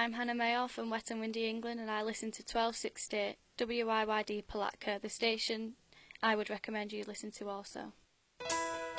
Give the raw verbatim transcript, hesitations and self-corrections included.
I'm Hannah Mayor from Wet and Windy England, and I listen to twelve sixty W Y Y D Palatka, the station I would recommend you listen to also.